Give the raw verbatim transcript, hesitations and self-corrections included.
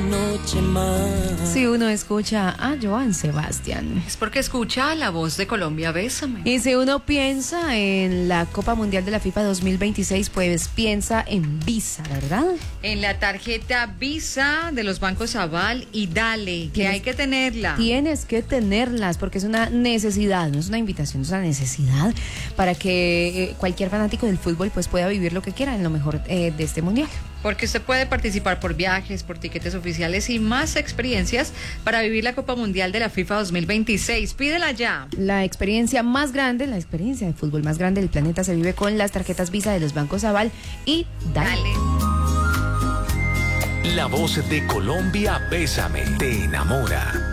noche más. Si uno escucha a Joan Sebastián, es porque escucha la voz de Colombia, Bésame. Y si uno piensa en la Copa Mundial de la FIFA dos mil veintiséis, pues piensa en Visa, ¿verdad? En la tarjeta Visa de los bancos Aval y Dale, que hay que tenerla. Tienes que tenerlas porque es una necesidad, no es una invitación, es una necesidad para que eh, cualquier fanático del fútbol pues pueda vivir lo que quiera en lo mejor eh, de este mundial. Porque usted puede participar por viajes, por tiquetes oficiales y más experiencias para vivir la Copa Mundial de la FIFA dos mil veintiséis. Pídela ya. La experiencia más grande, la experiencia de fútbol más grande del planeta se vive con las tarjetas Visa de los bancos Aval y Dale. Dale. La voz de Colombia, Bésame, te enamora.